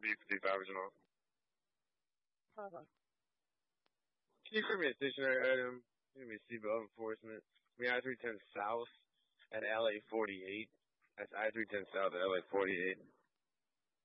B55 original. Uh-huh. Can you give me a stationary item? Give me seatbelt enforcement. Me I-310 South at LA 48. That's I-310 South at LA 48.